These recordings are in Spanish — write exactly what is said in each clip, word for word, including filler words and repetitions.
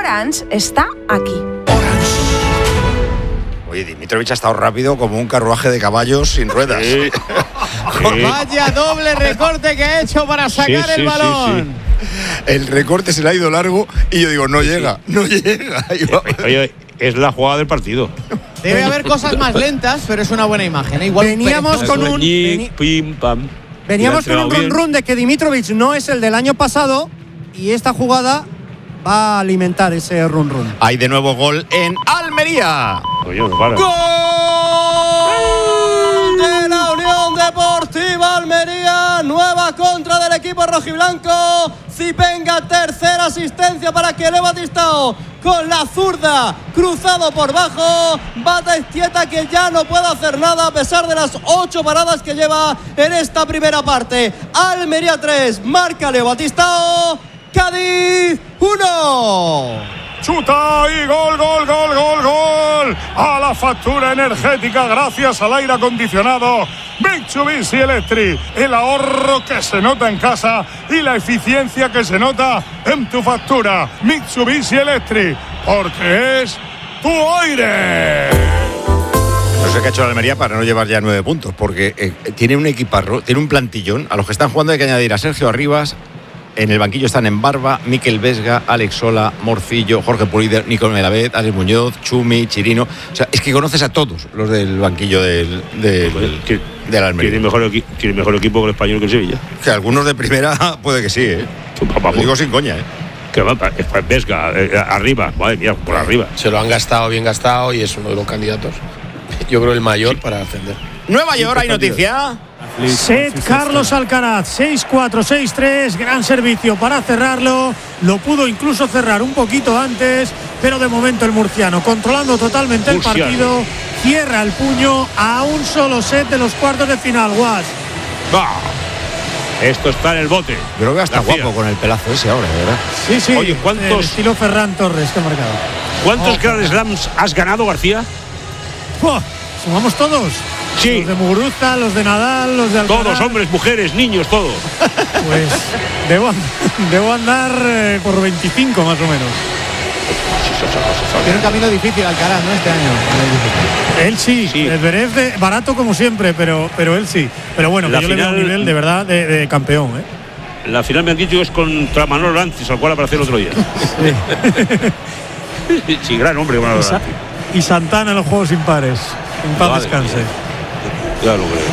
Orange está aquí. Oye, Dimitrovic ha estado rápido como un carruaje de caballos sin ruedas. Sí. Sí. Vaya doble recorte que ha hecho para sacar sí, sí, el balón. Sí, sí. El recorte se le ha ido largo y yo digo, no sí, llega, sí. no llega. Oye, es la jugada del partido. Debe haber cosas más lentas, pero es una buena imagen. Igual veníamos con un veni, pim, pam, veníamos con un run run de que Dimitrovic no es el del año pasado y esta jugada va a alimentar ese run run. Hay de nuevo gol en Almería. Oye, no para. ¡Gol de la Unión Deportiva Almería! Nueva contra del equipo rojiblanco. Zipenga, tercera asistencia para Kelly Batistao. Con la zurda, cruzado por bajo. Battistieta que ya no puede hacer nada a pesar de las ocho paradas que lleva en esta primera parte. Almería tres, marca Leo Batistao. Cádiz uno. Chuta y gol, gol, gol, gol, gol. A la factura energética gracias al aire acondicionado Mitsubishi Electric. El ahorro que se nota en casa y la eficiencia que se nota en tu factura. Mitsubishi Electric, porque es tu aire. No sé qué ha hecho la Almería para no llevar ya nueve puntos, porque eh, tiene un equiparro, tiene un plantillón. A los que están jugando hay que añadir a Sergio Arribas. En el banquillo están en Barba, Miquel Vesga, Alex Sola, Morcillo, Jorge Pulido, Nico Melamed, Alex Muñoz, Chumi, Chirino. O sea, es que conoces a todos los del banquillo del, del, ¿Quién, de la Almería. ¿Tiene mejor, tiene mejor equipo que el Español que el Sevilla? Que algunos de primera puede que sí, ¿eh? Lo digo sin coña, ¿eh? Que va, Vesga, eh, arriba, madre mía, por arriba. Se lo han gastado, bien gastado, y es uno de los candidatos. Yo creo el mayor sí. para ascender. Nueva York, hay noticia. Set Carlos Alcaraz, seis cuatro, seis tres, gran servicio para cerrarlo. Lo pudo incluso cerrar un poquito antes, pero de momento el murciano, controlando totalmente murciano. el partido, cierra el puño a un solo set de los cuartos de final. Guas. Bah. Esto está en el bote. Yo lo veo hasta García. Guapo con el pelazo ese ahora, ¿verdad? Sí, sí. Oye, ¿cuántos el estilo Ferran Torres que ha marcado? ¿Cuántos oh, Grand Slams has ganado, García? Oh, ¿sumamos todos? Sí. Los de Muguruza, los de Nadal, los de Alcaraz. Todos, hombres, mujeres, niños, todos. Pues debo, debo andar eh, por veinticinco más o menos. Tiene un camino difícil Alcaraz, ¿no? Este año. Él sí, sí. El Zverev de barato como siempre, pero, pero él sí. Pero bueno, que yo final, le veo un nivel de verdad de, de campeón, ¿eh? La final me han dicho que es contra Manolo Lancis, al cual apareció el otro día. Sí, sí, gran hombre Manolo Lancis. Y Santana en los juegos impares. En paz vale, descanse. Ya lo creo.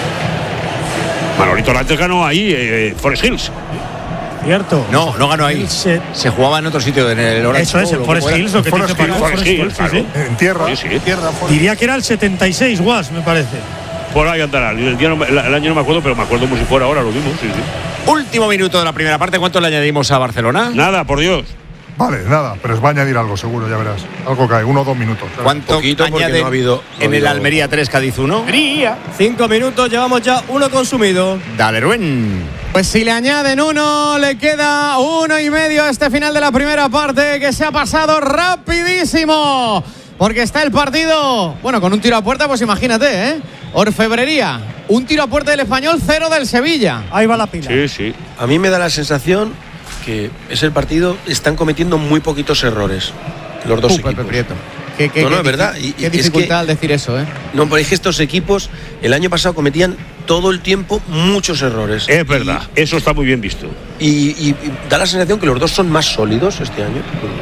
Manolito Lancis ganó ahí, eh, Forest Hills. Cierto. No, no ganó ahí. Se, se jugaba en otro sitio, en el Orange. Eso es, en Forest Hills, lo que Forest dice Hills, Forest Hills, claro. sí, sí. En tierra. Sí, sí. tierra Diría que era el setenta y seis, Guas, me parece. Por ahí andará. El, día no, el año no me acuerdo, pero me acuerdo como si fuera ahora, lo mismo. Sí, sí. Último minuto de la primera parte. ¿Cuánto le añadimos a Barcelona? Nada, por Dios. Vale, nada, pero os va a añadir algo, seguro, ya verás. Algo cae, uno o dos minutos. ¿Cuánto añade no ha habido, no en ha habido... el Almería tres, Cádiz uno? Cinco minutos, llevamos ya uno consumido. Dale, Rubén. Pues si le añaden uno, le queda uno y medio a este final de la primera parte, que se ha pasado rapidísimo. Porque está el partido, bueno, con un tiro a puerta, pues imagínate, ¿eh? Orfebrería, un tiro a puerta del Español, cero del Sevilla. Ahí va la pila. Sí, sí. A mí me da la sensación que es el partido, están cometiendo muy poquitos errores los dos uh, equipos. Pepe Prieto. ¿Qué, qué, no, no, qué, es verdad. Qué, y, qué dificultad al decir eso, ¿eh? No, pero es que estos equipos el año pasado cometían todo el tiempo muchos errores. Es verdad, y, eso está muy bien visto. Y, y, y da la sensación que los dos son más sólidos este año.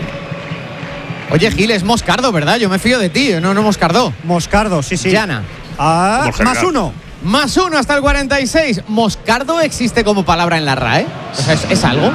Oye, Gil, es Moscardo, ¿verdad? Yo me fío de ti, no, no Moscardo. Moscardo, sí, sí. Llana. Ah, más uno. Más uno hasta el cuarenta y seis. ¿Moscardo existe como palabra en la R A E? O sea, ¿es, es algo?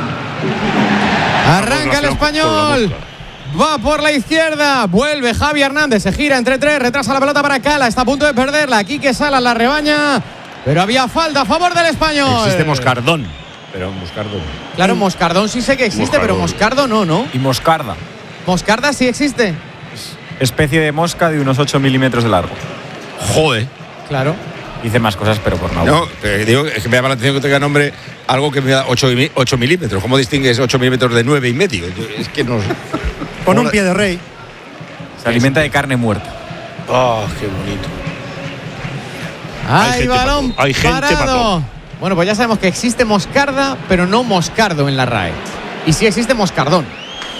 Arranca el Español. Va por la izquierda. Vuelve Javi Hernández. Se gira entre tres. Retrasa la pelota para Cala. Está a punto de perderla. Quique Salas la rebaña. Pero había falta a favor del Español. Existe Moscardón. Pero Moscardo. Claro, Moscardón sí sé que existe, Moscardón. Pero Moscardo no, ¿no? Y Moscarda. ¿Moscarda sí existe? Especie de mosca de unos ocho milímetros de largo. Joder. Claro. Dice más cosas, pero por no. No, pero digo, es que me llama la atención que tenga nombre algo que me da ocho milímetros. ¿Cómo distingues ocho milímetros de nueve y medio? Es que no. Con un pie de rey. Se alimenta de carne muerta. ¡Oh, qué bonito! ¡Ay, balón Hay gente parado! Bueno, pues ya sabemos que existe Moscarda, pero no Moscardo en la R A E. Y sí existe Moscardón.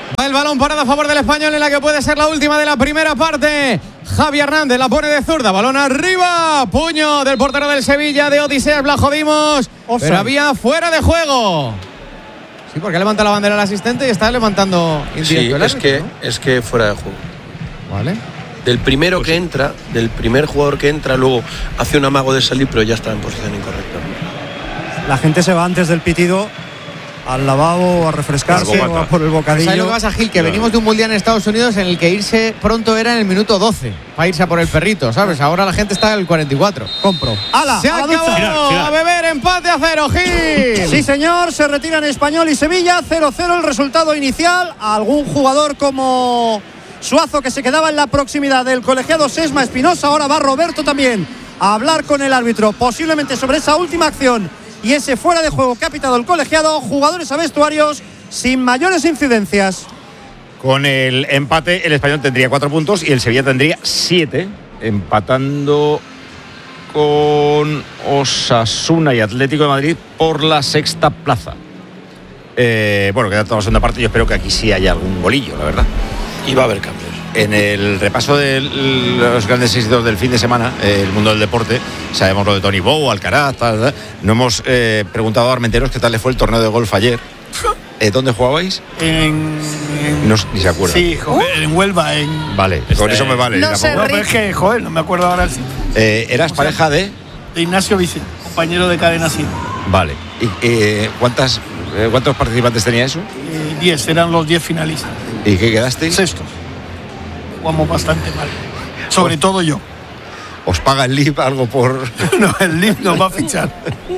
Va el balón parado a favor del Español en la que puede ser la última de la primera parte. Javi Hernández la pone de zurda, balón arriba, puño del portero del Sevilla de Odiseas, la jodimos, Offside. Pero había fuera de juego. Sí, porque levanta la bandera al asistente y está levantando indirecto. Sí, es que, ¿no? es que fuera de juego. Vale. Del primero pues que sí. entra, del primer jugador que entra, luego hace un amago de salir, pero ya está en posición incorrecta. La gente se va antes del pitido al lavabo, a refrescarse o a por el bocadillo. ¿Sabes lo que pasa, Gil? Que claro. venimos de un mundial en Estados Unidos en el que irse pronto era en el minuto doce, para irse a por el perrito, ¿sabes? Ahora la gente está en el cuarenta y cuatro. Compro. ¡Hala! ¡Se acabó! Final, final. ¡A beber! ¡Empate a cero, Gil! Sí, señor. Se retiran Español y Sevilla. cero cero el resultado inicial. Algún jugador como Suazo, que se quedaba en la proximidad del colegiado Sesma Espinosa. Ahora va Roberto también a hablar con el árbitro, posiblemente sobre esa última acción y ese fuera de juego que ha pitado el colegiado. Jugadores a vestuarios sin mayores incidencias. Con el empate el Español tendría cuatro puntos y el Sevilla tendría siete, empatando con Osasuna y Atlético de Madrid por la sexta plaza. Eh, bueno, queda toda la segunda parte. Yo espero que aquí sí haya algún golillo, la verdad. Y va a haber cambios. En el repaso de los grandes éxitos del fin de semana, eh, el mundo del deporte, sabemos lo de Tony Bow, Alcaraz, tal, tal. No hemos eh, preguntado a Armenteros qué tal le fue el torneo de golf ayer. Eh, ¿Dónde jugabais? En, en no, ni se acuerda. Sí, joder, en Huelva. En, vale, este, con eso me vale. No, sé, no, pero es que, joder, no me acuerdo ahora el sitio. Eh, ¿Eras pareja de? De Ignacio Vicente, compañero de Cadena Cien. Vale. ¿Y eh, cuántas, eh, cuántos participantes tenía eso? Eh, diez, eran los diez finalistas. ¿Y qué quedasteis? Sextos. Jugamos bastante mal. Sobre os, todo yo. ¿Os paga el L I P algo por...? No, el L I P nos va a fichar.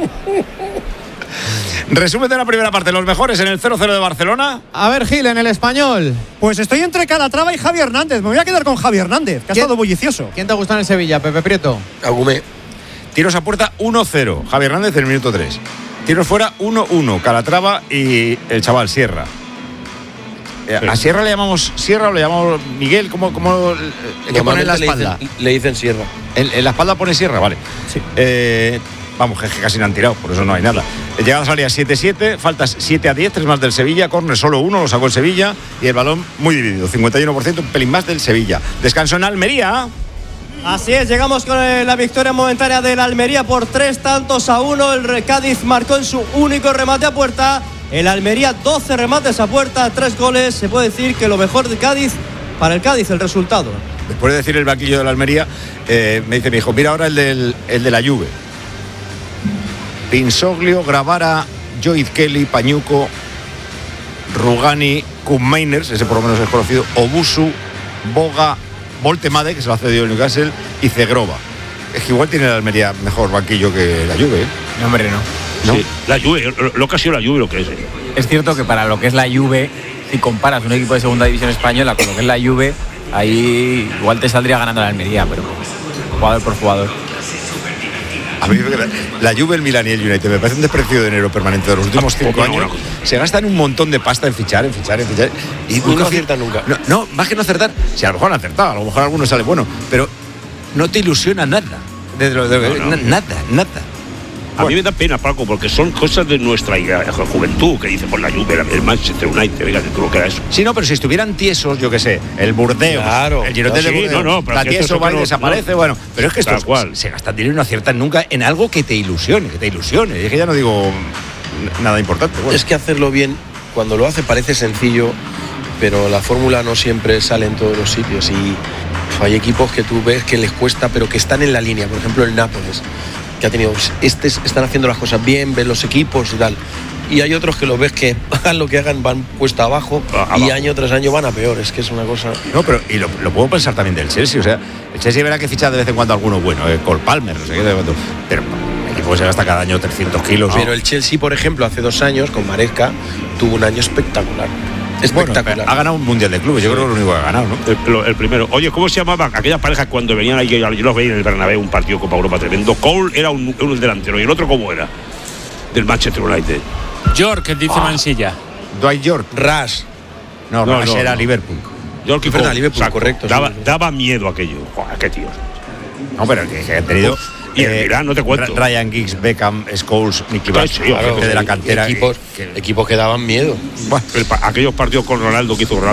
Resumen de la primera parte, los mejores en el cero cero de Barcelona. A ver, Gil, en el Español. Pues estoy entre Calatrava y Javi Hernández. Me voy a quedar con Javi Hernández, que ha estado bullicioso. ¿Quién te gusta en el Sevilla, Pepe Prieto? Agumé. Tiros a puerta uno cero, Javi Hernández en el minuto tres. Tiros fuera uno uno, Calatrava y el chaval Sierra. Sí. ¿A Sierra le llamamos Sierra o le llamamos Miguel? ¿Cómo, cómo que pone en la espalda? Le dicen, le dicen Sierra. En, en la espalda pone Sierra, vale. Sí. Eh, vamos, que casi no han tirado, por eso no hay nada. Llegadas al área siete siete, faltas siete a diez, tres más del Sevilla, córner solo uno, lo sacó el Sevilla y el balón muy dividido, cincuenta y uno por ciento, un pelín más del Sevilla. Descanso en Almería. Así es, llegamos con la victoria momentánea del Almería por tres tantos a uno. El Cádiz marcó en su único remate a puerta. El Almería, doce remates a puerta, tres goles. Se puede decir que lo mejor de Cádiz, para el Cádiz, el resultado. Después de decir el banquillo del Almería, eh, me dice mi hijo, mira ahora el, del, el de la Juve. Pinsoglio, Gravara, Joid Kelly, Pañuco, Rugani, Kuhn-Meiners, ese por lo menos es conocido, Obusu, Boga, Voltemade, que se lo ha cedido el Newcastle, y Zegrova. Es que igual tiene la Almería mejor banquillo que la Juve, ¿eh? No, hombre, no. ¿No? Sí, la Juve, lo, lo que ha sido la Juve, lo que es. ¿eh? Es cierto que para lo que es la Juve, si comparas un equipo de segunda división española con lo que es la Juve, ahí igual te saldría ganando la Almería, pero jugador por jugador. A mí la, la Juve, el Milan y el United me parece un desprecio de dinero permanente de los últimos cinco años. Se gastan un montón de pasta en fichar, en fichar, en fichar. Y, y no aciertan nunca. No, no, más que no acertar, si a lo mejor han acertado, a lo mejor alguno sale bueno, pero no te ilusiona nada. De, de, de, no, no. Nada, nada. A bueno. mí me da pena, Paco, porque son cosas de nuestra juventud, que dice, pues la Juve, el Manchester United, venga, yo creo que era eso. Sí, no, pero si estuvieran tiesos, yo qué sé, el Burdeos, claro, el Girondins no, de sí, Burdeos, no, no, pero la tieso va y desaparece, no, bueno, pero es que estos cual. se gastan dinero y no aciertan nunca en algo que te ilusione, que te ilusione. Y es que ya no digo nada importante. Bueno. Es que hacerlo bien, cuando lo hace parece sencillo, pero la fórmula no siempre sale en todos los sitios y pues, hay equipos que tú ves que les cuesta, pero que están en la línea, por ejemplo el Nápoles, que ha tenido, este, están haciendo las cosas bien, ven los equipos y tal. Y hay otros que lo ves que hagan lo que hagan, van cuesta abajo, abajo y año tras año van a peor. Es que es una cosa. No, pero y lo, lo puedo pensar también del Chelsea. O sea, el Chelsea verá que ficha de vez en cuando alguno bueno, eh, Cole Palmer, no sé qué, pero el equipo se gasta cada año trescientos kilos. Pero ¿no? El Chelsea, por ejemplo, hace dos años con Maresca tuvo un año espectacular. Espectacular. Bueno, ha ganado un mundial de clubes, yo creo que es lo único que ha ganado, ¿no? El, el primero. Oye, ¿cómo se llamaban aquellas parejas cuando venían ahí? Yo los veía en el Bernabéu, un partido Copa Europa tremendo. Cole era un, un delantero y el otro, ¿cómo era? Del Manchester United. York, dice ah. Mansilla. Dwight York. Rush. No, no, Rush no, era no. Liverpool. York y Cole, Liverpool, exacto. correcto. Daba, sí. daba miedo aquello. Joder, qué tío. No, pero que, que han tenido Y el Milán, no te cuento. Ryan Giggs, Beckham, Scholes, Nicky Butt, Sí, claro, gente de la cantera. Equipos, que- equipos que daban miedo. El pa- aquellos partidos con Ronaldo que hizo Ronaldo